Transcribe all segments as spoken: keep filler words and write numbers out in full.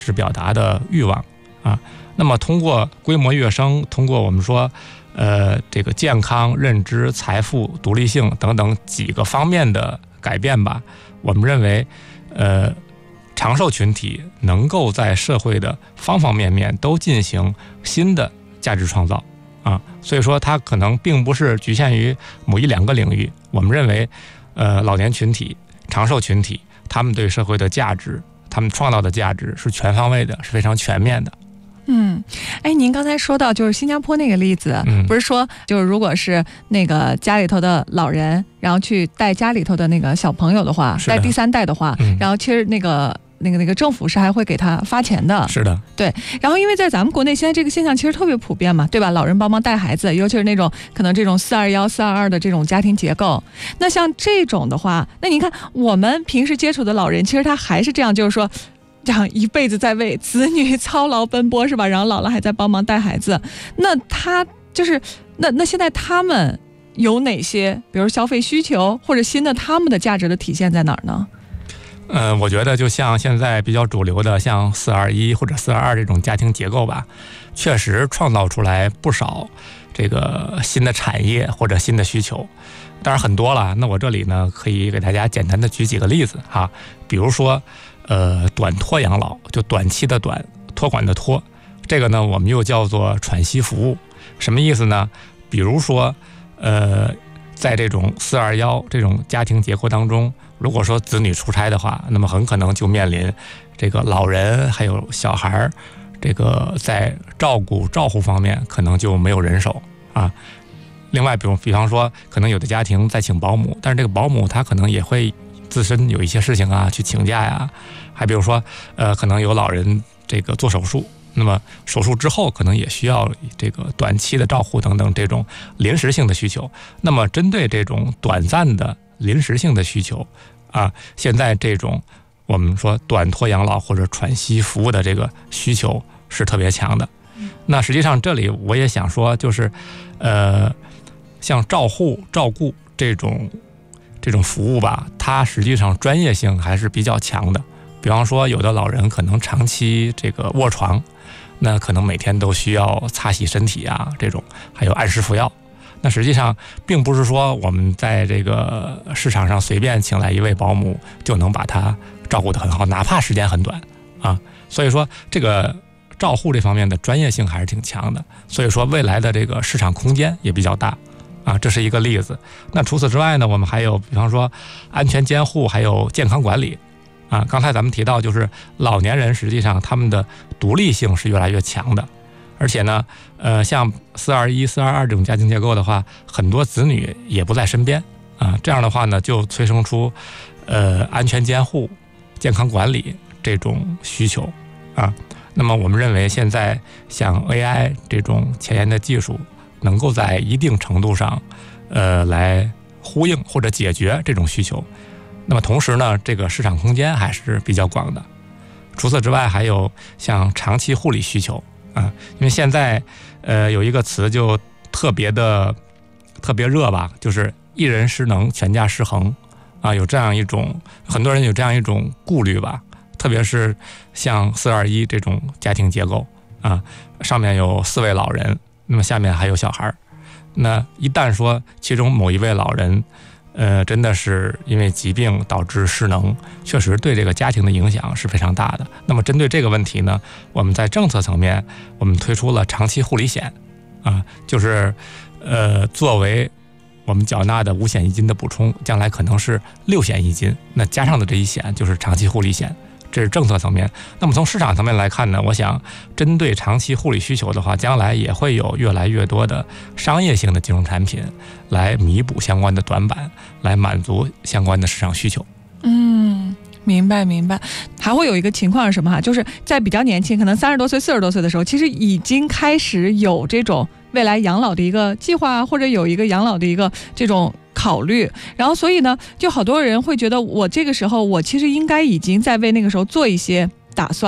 是表达的欲望啊。那么通过规模跃升，通过我们说呃这个健康、认知、财富、独立性等等几个方面的改变吧，我们认为呃长寿群体能够在社会的方方面面都进行新的价值创造啊。所以说它可能并不是局限于某一两个领域。我们认为呃老年群体、长寿群体，他们对社会的价值，他们创造的价值是全方位的，是非常全面的。 嗯，哎，您刚才说到就是新加坡那个例子， 嗯、 不是说就是如果是那个家里头的老人，然后去带家里头的那个小朋友的话，带第三代的话，嗯、然后其实那个那个那个政府是还会给他发钱的。 是的， 对。然后因为在咱们国内现在这个现象其实特别普遍嘛，对吧？老人帮忙带孩子，尤其是那种可能这种四二幺、四二二的这种家庭结构。那像这种的话，那您看我们平时接触的老人，其实他还是这样，就是说。这样一辈子在为子女操劳奔波是吧？然后老了还在帮忙带孩子，那他就是那那现在他们有哪些，比如消费需求或者新的他们的价值的体现在哪儿呢？ 呃，我觉得就像现在比较主流的像四二一或者四二二这种家庭结构吧，确实创造出来不少这个新的产业或者新的需求，当然很多了。那我这里呢可以给大家简单的举几个例子哈，比如说。呃，短托养老，就短期的短，托管的托，这个呢我们又叫做喘息服务。什么意思呢？比如说，呃，在这种四二幺这种家庭结构当中，如果说子女出差的话，那么很可能就面临这个老人还有小孩，这个在照顾照护方面可能就没有人手啊。另外，比如比方说，可能有的家庭在请保姆，但是这个保姆他可能也会。自身有一些事情啊，去请假呀，还比如说，呃，可能有老人这个做手术，那么手术之后可能也需要这个短期的照护等等这种临时性的需求。那么针对这种短暂的临时性的需求啊，现在这种我们说短托养老或者喘息服务的这个需求是特别强的。那实际上这里我也想说，就是呃，像照护、照顾这种。这种服务吧，它实际上专业性还是比较强的。比方说，有的老人可能长期这个卧床，那可能每天都需要擦洗身体啊，这种还有按时服药。那实际上并不是说我们在这个市场上随便请来一位保姆就能把他照顾得很好，哪怕时间很短啊。所以说，这个照护这方面的专业性还是挺强的。所以说，未来的这个市场空间也比较大。啊，这是一个例子。那除此之外呢，我们还有比方说安全监护，还有健康管理。啊，刚才咱们提到，就是老年人实际上他们的独立性是越来越强的，而且呢，呃，像四二一、四二二这种家庭结构的话，很多子女也不在身边啊，这样的话呢，就催生出呃安全监护、健康管理这种需求啊。那么我们认为，现在像 A I 这种前沿的技术。能够在一定程度上，呃，来呼应或者解决这种需求。那么同时呢，这个市场空间还是比较广的。除此之外，还有像长期护理需求啊，因为现在呃有一个词就特别的特别热吧，就是一人失能，全家失衡啊，有这样一种很多人有这样一种顾虑吧，特别是像四二一这种家庭结构啊，上面有四位老人。那么下面还有小孩，那一旦说其中某一位老人，呃，真的是因为疾病导致失能，确实对这个家庭的影响是非常大的。那么针对这个问题呢，我们在政策层面，我们推出了长期护理险，啊，就是呃作为我们缴纳的五险一金的补充，将来可能是六险一金，那加上的这一险就是长期护理险。这是政策层面。那么从市场层面来看呢，我想针对长期护理需求的话，将来也会有越来越多的商业性的金融产品来弥补相关的短板，来满足相关的市场需求。 嗯，明白明白。还会有一个情况是什么哈？就是在比较年轻，可能三十多岁、四十多岁的时候，其实已经开始有这种未来养老的一个计划，或者有一个养老的一个这种考虑，然后所以呢，就好多人会觉得我这个时候我其实应该已经在为那个时候做一些打算，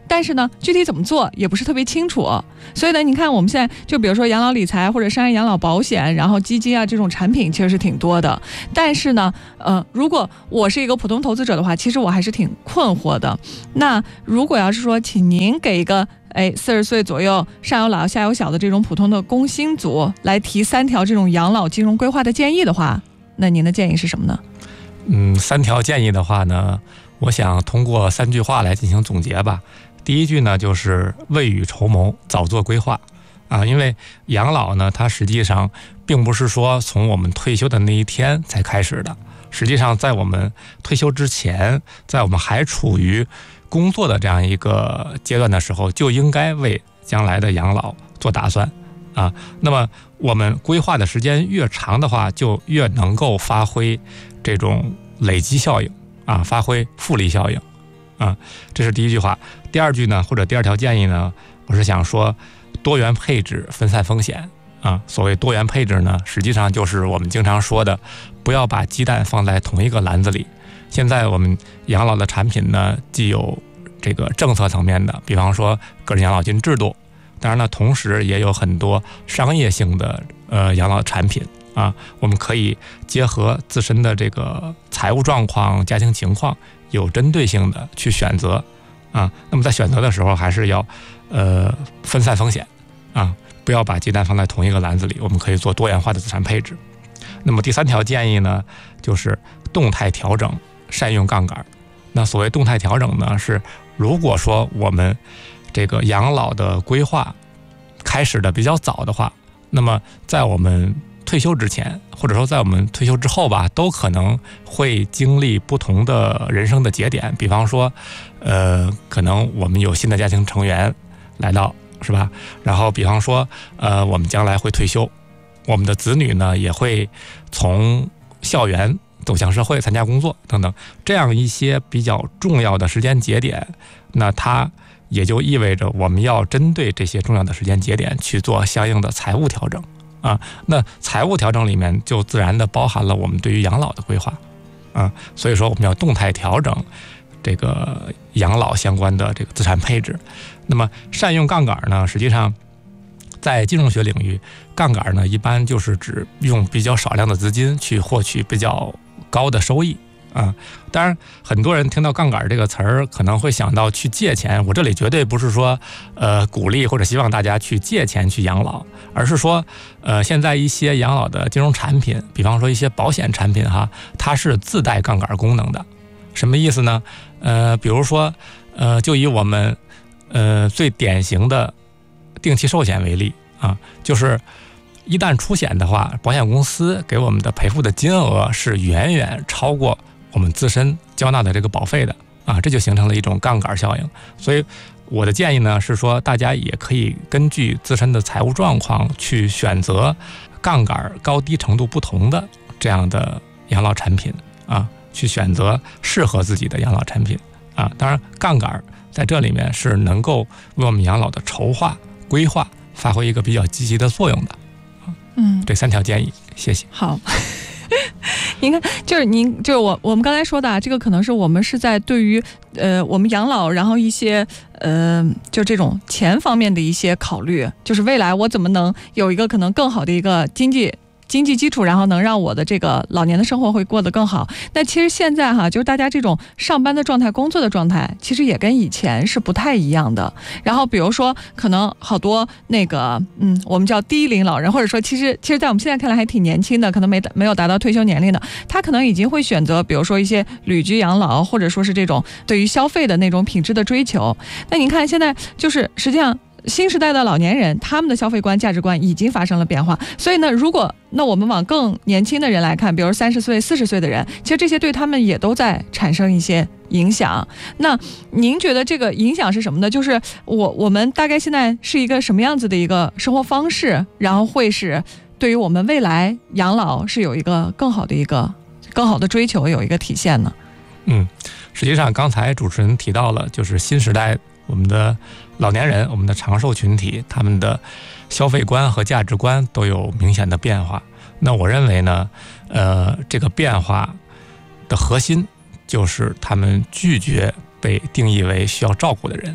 但是呢，具体怎么做也不是特别清楚。所以呢，你看我们现在就比如说养老理财或者商业养老保险，然后基金啊这种产品其实是挺多的。但是呢，呃，如果我是一个普通投资者的话，其实我还是挺困惑的。那如果要是说，请您给一个哎四十岁左右上有老下有小的这种普通的工薪族来提三条这种养老金融规划的建议的话，那您的建议是什么呢？ 嗯，三条建议的话呢，我想通过三句话来进行总结吧。第一句呢，就是未雨绸缪，早做规划啊。因为养老呢，它实际上并不是说从我们退休的那一天才开始的，实际上在我们退休之前，在我们还处于工作的这样一个阶段的时候，就应该为将来的养老做打算啊。那么我们规划的时间越长的话，就越能够发挥这种累积效应啊，发挥复利效应啊，这是第一句话。第二句呢，或者第二条建议呢，我是想说多元配置，分散风险啊。所谓多元配置呢，实际上就是我们经常说的，不要把鸡蛋放在同一个篮子里。现在我们养老的产品呢，既有这个政策层面的，比方说个人养老金制度，当然呢，同时也有很多商业性的呃养老产品啊，我们可以结合自身的这个财务状况、家庭情况，有针对性的去选择啊。那么在选择的时候，还是要呃分散风险啊，不要把鸡蛋放在同一个篮子里。我们可以做多元化的资产配置。那么第三条建议呢，就是动态调整，善用杠杆。那所谓动态调整呢，是如果说我们这个养老的规划开始的比较早的话，那么在我们退休之前，或者说在我们退休之后吧，都可能会经历不同的人生的节点。比方说，呃，可能我们有新的家庭成员来到，是吧？然后，比方说，呃，我们将来会退休，我们的子女呢也会从校园走向社会，参加工作等等，这样一些比较重要的时间节点，那它也就意味着我们要针对这些重要的时间节点去做相应的财务调整啊。那财务调整里面就自然的包含了我们对于养老的规划啊，所以说我们要动态调整这个养老相关的这个资产配置。那么善用杠杆呢，实际上在金融学领域，杠杆呢一般就是指用比较少量的资金去获取比较高的收益啊。当然很多人听到杠杆这个词儿可能会想到去借钱，我这里绝对不是说呃鼓励或者希望大家去借钱去养老，而是说呃现在一些养老的金融产品，比方说一些保险产品哈，它是自带杠杆功能的。什么意思呢？呃比如说呃就以我们呃最典型的定期寿险为例啊，就是一旦出险的话，保险公司给我们的赔付的金额是远远超过我们自身交纳的这个保费的啊，这就形成了一种杠杆效应。所以我的建议呢是说，大家也可以根据自身的财务状况去选择杠杆高低程度不同的这样的养老产品啊，去选择适合自己的养老产品啊。当然，杠杆在这里面是能够为我们养老的筹划、规划发挥一个比较积极的作用的。嗯，这三条建议，谢谢。 好，您看，就是您，就是我，我们刚才说的啊，这个可能是我们是在对于呃我们养老，然后一些呃就这种钱方面的一些考虑，就是未来我怎么能有一个可能更好的一个经济。经济基础，然后能让我的这个老年的生活会过得更好。那其实现在哈，就是大家这种上班的状态、工作的状态，其实也跟以前是不太一样的。然后比如说，可能好多那个，嗯，我们叫低龄老人，或者说其实其实在我们现在看来还挺年轻的，可能没没有达到退休年龄的，他可能已经会选择，比如说一些旅居养老，或者说是这种对于消费的那种品质的追求。那您看现在就是实际上。新时代的老年人，他们的消费观、价值观已经发生了变化。所以呢，如果那我们往更年轻的人来看，比如三十岁、四十岁的人，其实这些对他们也都在产生一些影响。那您觉得这个影响是什么呢？就是我我们大概现在是一个什么样子的一个生活方式，然后会是对于我们未来养老是有一个更好的一个更好的追求，有一个体现呢？ 嗯，实际上刚才主持人提到了，就是新时代我们的老年人，我们的长寿群体，他们的消费观和价值观都有明显的变化。那我认为呢，呃，这个变化的核心就是他们拒绝被定义为需要照顾的人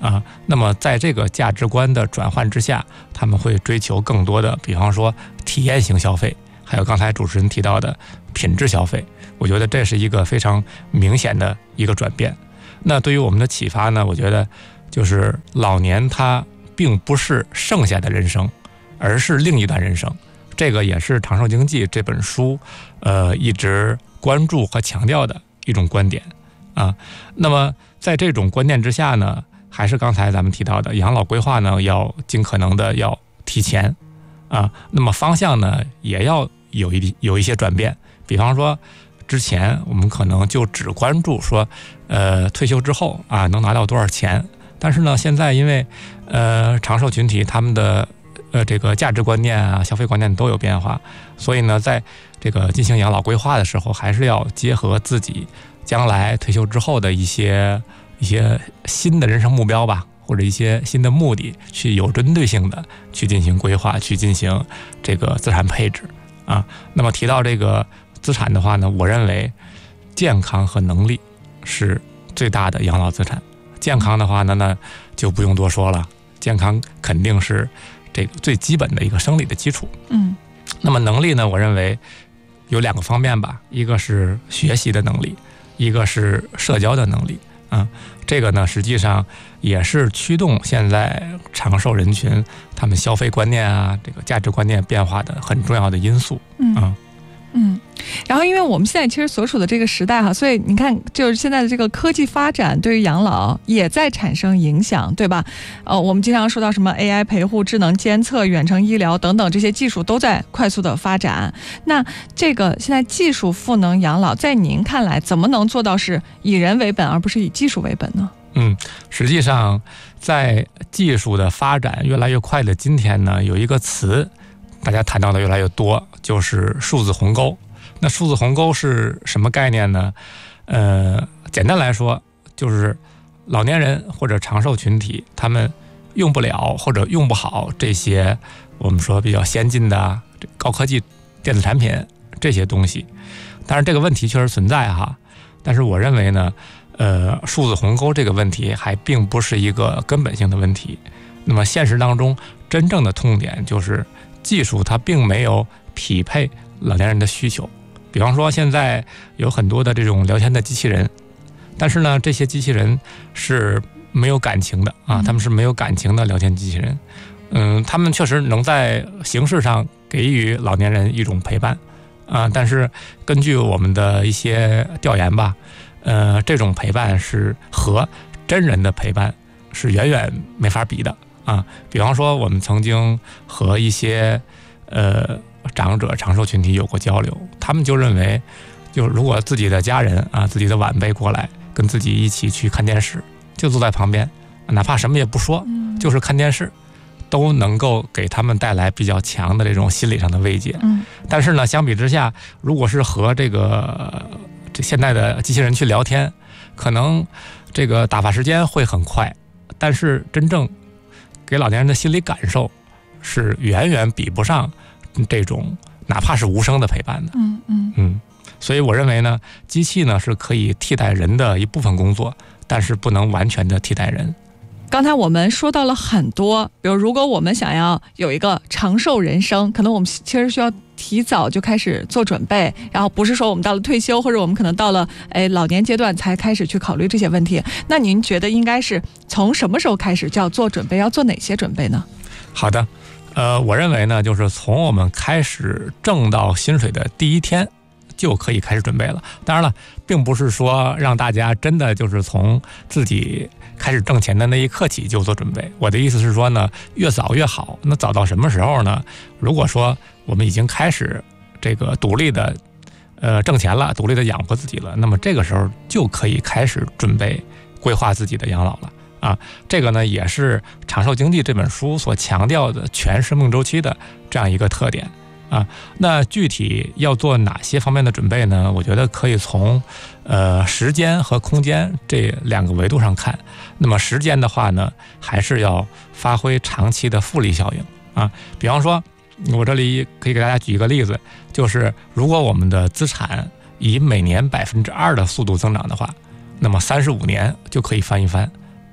啊。那么在这个价值观的转换之下，他们会追求更多的，比方说体验型消费，还有刚才主持人提到的品质消费。我觉得这是一个非常明显的一个转变。那对于我们的启发呢，我觉得就是老年他并不是剩下的人生，而是另一段人生。这个也是《长寿经济》这本书呃一直关注和强调的一种观点啊。那么在这种观念之下呢，还是刚才咱们提到的养老规划呢，要尽可能的要提前啊。那么方向呢，也要有一有一些转变。比方说，之前我们可能就只关注说，呃，退休之后啊能拿到多少钱。但是呢，现在因为呃长寿群体他们的呃这个价值观念啊、消费观念都有变化，所以呢，在这个进行养老规划的时候，还是要结合自己将来退休之后的一些一些新的人生目标吧，或者一些新的目的，去有针对性的去进行规划，去进行这个资产配置啊。那么提到这个资产的话呢，我认为健康和能力是最大的养老资产。健康的话呢，那就不用多说了，健康肯定是这个最基本的一个生理的基础。 嗯， 那么能力呢，我认为有两个方面吧，一个是学习的能力，一个是社交的能力啊。这个呢，实际上也是驱动现在长寿人群他们消费观念啊，这个价值观念变化的很重要的因素。 嗯啊嗯，然后因为我们现在其实所处的这个时代哈，所以你看，就是现在的这个科技发展对于养老也在产生影响，对吧？呃，我们经常说到什么 A I 陪护、智能监测、远程医疗等等这些技术都在快速的发展。那这个现在技术赋能养老，在您看来怎么能做到是以人为本而不是以技术为本呢？ 嗯，实际上在技术的发展越来越快的今天呢，有一个词大家谈到的越来越多，就是数字鸿沟。那数字鸿沟是什么概念呢？呃，简单来说，就是老年人或者长寿群体，他们用不了或者用不好这些我们说比较先进的高科技电子产品这些东西。当然这个问题确实存在哈，但是我认为呢，呃，数字鸿沟这个问题还并不是一个根本性的问题。那么现实当中真正的痛点就是技术它并没有匹配老年人的需求。比方说现在有很多的这种聊天的机器人，但是呢这些机器人是没有感情的啊，他们是没有感情的聊天机器人。嗯，他们确实能在形式上给予老年人一种陪伴啊，但是根据我们的一些调研吧，呃，这种陪伴是和真人的陪伴是远远没法比的啊。比方说我们曾经和一些呃长者长寿群体有过交流，他们就认为，就如果自己的家人啊，自己的晚辈过来跟自己一起去看电视，就坐在旁边，哪怕什么也不说，就是看电视，都能够给他们带来比较强的这种心理上的慰藉。但是呢，相比之下，如果是和这个这现在的机器人去聊天，可能这个打发时间会很快，但是真正给老年人的心理感受是远远比不上这种哪怕是无声的陪伴的。 嗯嗯嗯，所以我认为呢，机器呢是可以替代人的一部分工作，但是不能完全的替代人。 刚才我们说到了很多，比如如果我们想要有一个长寿人生，可能我们其实需要提早就开始做准备，然后不是说我们到了退休或者我们可能到了哎老年阶段才开始去考虑这些问题。那您觉得应该是从什么时候开始就要做准备，要做哪些准备呢？ 好的，呃，我认为呢，就是从我们开始挣到薪水的第一天就可以开始准备了。当然了，并不是说让大家真的就是从自己开始挣钱的那一刻起就做准备。我的意思是说呢，越早越好。那早到什么时候呢？如果说我们已经开始这个独立的呃挣钱了，独立的养活自己了，那么这个时候就可以开始准备规划自己的养老了。啊，这个呢也是《长寿经济》这本书所强调的全生命周期的这样一个特点啊。那具体要做哪些方面的准备呢？我觉得可以从呃时间和空间这两个维度上看。那么时间的话呢，还是要发挥长期的复利效应啊。比方说，我这里可以给大家举一个例子，就是如果我们的资产以每年百分之二的速度增长的话，那么三十五年就可以翻一番。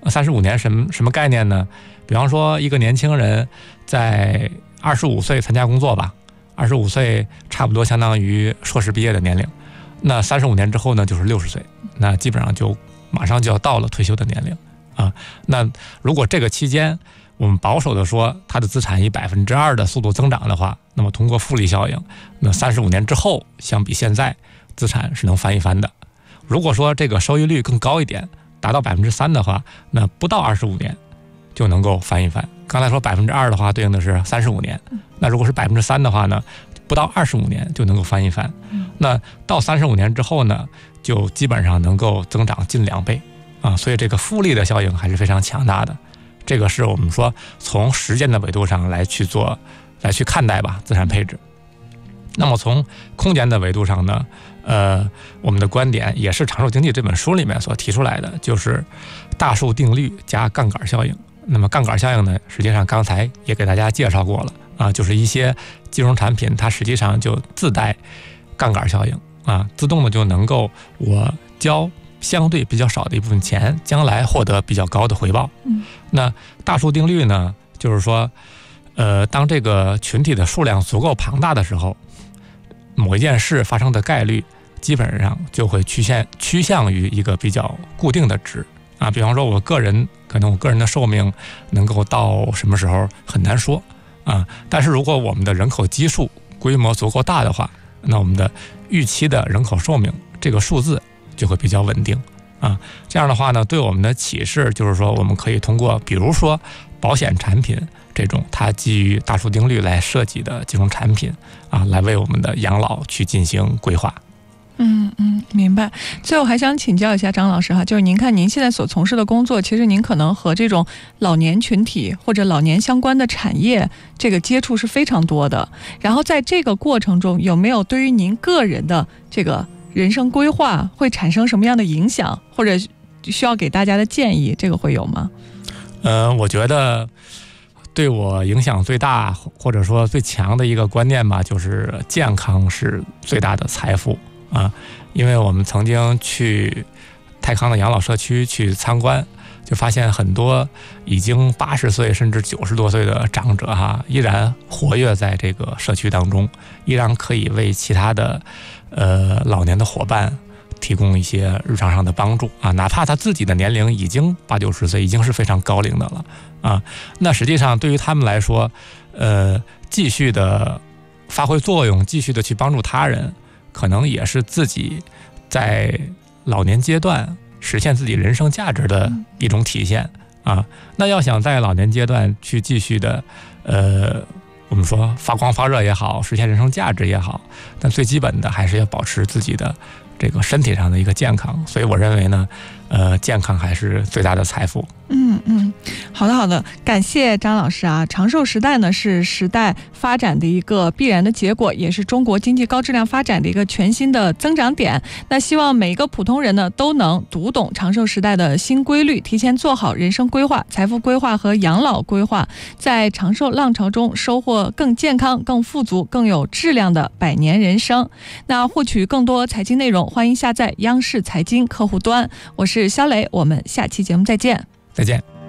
三十五年什么什么概念呢？比方说一个年轻人在二十五岁参加工作吧，二十五岁差不多相当于硕士毕业的年龄，那三十五年之后呢就是六十岁，那基本上就马上就要到了退休的年龄啊。那如果这个期间我们保守的说他的资产以百分之二的速度增长的话，那么通过复利效应，那三十五年之后相比现在资产是能翻一番的。如果说这个收益率更高一点，达到百分之三的话，那不到二十五年就能够翻一番。刚才说百分之二的话，对应的是三十五年。那如果是百分之三的话呢，不到二十五年就能够翻一番。那到三十五年之后呢，就基本上能够增长近两倍啊！所以这个复利的效应还是非常强大的。这个是我们说从时间的维度上来去做，来去看待吧资产配置。那么从空间的维度上呢，呃，我们的观点也是《长寿经济》这本书里面所提出来的，就是大数定律加杠杆效应。那么杠杆效应呢，实际上刚才也给大家介绍过了啊，就是一些金融产品它实际上就自带杠杆效应啊，自动的就能够我交相对比较少的一部分钱，将来获得比较高的回报。 嗯， 那大数定律呢，就是说，呃，当这个群体的数量足够庞大的时候，某一件事发生的概率基本上就会趋向趋向于一个比较固定的值啊。比方说，我个人可能我个人的寿命能够到什么时候很难说啊，但是如果我们的人口基数规模足够大的话，那我们的预期的人口寿命这个数字就会比较稳定啊。这样的话呢，对我们的启示就是说，我们可以通过比如说保险产品这种它基于大数定律来设计的金融产品啊，来为我们的养老去进行规划。 嗯嗯，明白。最后还想请教一下张老师哈，就是您看您现在所从事的工作，其实您可能和这种老年群体或者老年相关的产业这个接触是非常多的。然后在这个过程中，有没有对于您个人的这个人生规划会产生什么样的影响，或者需要给大家的建议，这个会有吗？ 呃，我觉得对我影响最大或者说最强的一个观念吧，就是健康是最大的财富啊。因为我们曾经去泰康的养老社区去参观，就发现很多已经八十岁甚至九十多岁的长者哈，依然活跃在这个社区当中，依然可以为其他的呃老年的伙伴提供一些日常上的帮助啊，哪怕他自己的年龄已经八九十岁，已经是非常高龄的了啊。那实际上对于他们来说，呃，继续的发挥作用，继续的去帮助他人，可能也是自己在老年阶段实现自己人生价值的一种体现啊。那要想在老年阶段去继续的，呃，我们说发光发热也好，实现人生价值也好，但最基本的还是要保持自己的这个身体上的一个健康。所以我认为呢，呃，健康还是最大的财富。 嗯嗯，好的好的，感谢张老师啊。长寿时代呢是时代发展的一个必然的结果，也是中国经济高质量发展的一个全新的增长点。那希望每一个普通人呢都能读懂长寿时代的新规律，提前做好人生规划、财富规划和养老规划，在长寿浪潮中收获更健康、更富足、更有质量的百年人生。那获取更多财经内容，欢迎下载央视财经客户端。我是肖磊，我们下期节目再见。 再见。